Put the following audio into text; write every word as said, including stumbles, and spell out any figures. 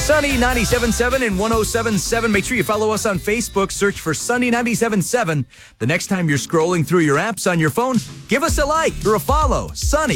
Sunny ninety-seven point seven and one oh seven point seven. Make sure you follow us on Facebook. Search for Sunny ninety-seven point seven. The next time you're scrolling through your apps on your phone, give us a like or a follow. Sunny.